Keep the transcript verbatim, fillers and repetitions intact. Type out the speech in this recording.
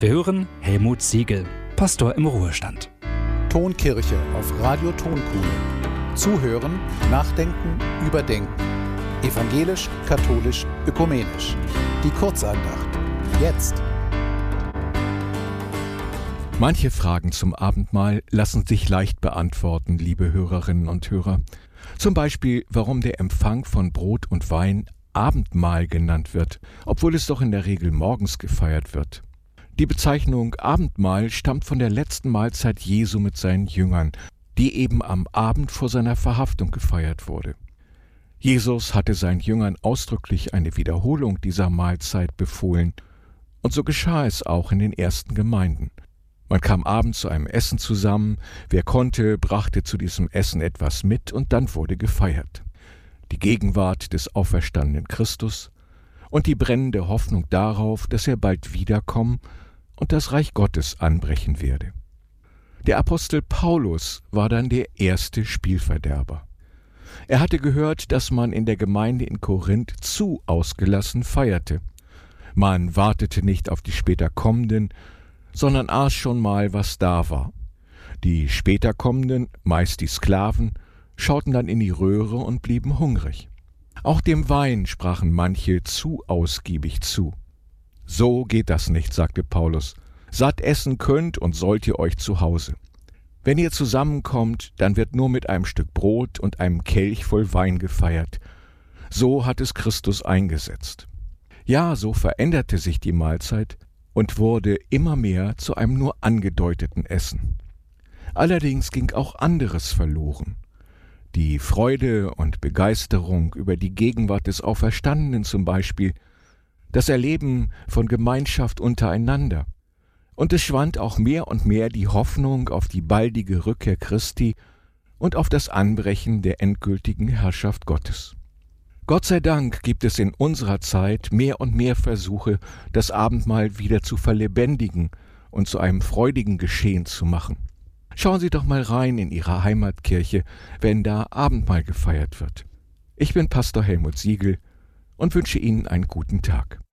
Wir hören Helmut Siegel, Pastor im Ruhestand. Tonkirche auf Radio Tonkuhle. Zuhören, nachdenken, überdenken. Evangelisch, katholisch, ökumenisch. Die Kurzandacht. Jetzt. Manche Fragen zum Abendmahl lassen sich leicht beantworten, liebe Hörerinnen und Hörer. Zum Beispiel, warum der Empfang von Brot und Wein Abendmahl genannt wird, obwohl es doch in der Regel morgens gefeiert wird. Die Bezeichnung Abendmahl stammt von der letzten Mahlzeit Jesu mit seinen Jüngern, die eben am Abend vor seiner Verhaftung gefeiert wurde. Jesus hatte seinen Jüngern ausdrücklich eine Wiederholung dieser Mahlzeit befohlen, und so geschah es auch in den ersten Gemeinden. Man kam abends zu einem Essen zusammen, wer konnte, brachte zu diesem Essen etwas mit und dann wurde gefeiert. Die Gegenwart des auferstandenen Christus und die brennende Hoffnung darauf, dass er bald wiederkommen und das Reich Gottes anbrechen werde. Der Apostel Paulus war dann der erste Spielverderber. Er hatte gehört, dass man in der Gemeinde in Korinth zu ausgelassen feierte. Man wartete nicht auf die später kommenden, sondern aß schon mal, was da war. Die später kommenden, meist die Sklaven, schauten dann in die Röhre und blieben hungrig. Auch dem Wein sprachen manche zu ausgiebig zu. So geht das nicht, sagte Paulus. Satt essen könnt und sollt ihr euch zu Hause. Wenn ihr zusammenkommt, dann wird nur mit einem Stück Brot und einem Kelch voll Wein gefeiert. So hat es Christus eingesetzt. Ja, so veränderte sich die Mahlzeit und wurde immer mehr zu einem nur angedeuteten Essen. Allerdings ging auch anderes verloren. Die Freude und Begeisterung über die Gegenwart des Auferstandenen zum Beispiel, das Erleben von Gemeinschaft untereinander. Und es schwand auch mehr und mehr die Hoffnung auf die baldige Rückkehr Christi und auf das Anbrechen der endgültigen Herrschaft Gottes. Gott sei Dank gibt es in unserer Zeit mehr und mehr Versuche, das Abendmahl wieder zu verlebendigen und zu einem freudigen Geschehen zu machen. Schauen Sie doch mal rein in Ihre Heimatkirche, wenn da Abendmahl gefeiert wird. Ich bin Pastor Helmut Siegel und wünsche Ihnen einen guten Tag.